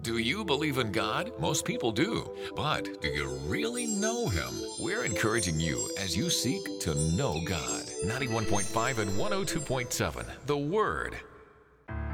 Do you believe in God? Most people do. But do you really know Him? We're encouraging you as you seek to know God. 91.5 and 102.7, The Word.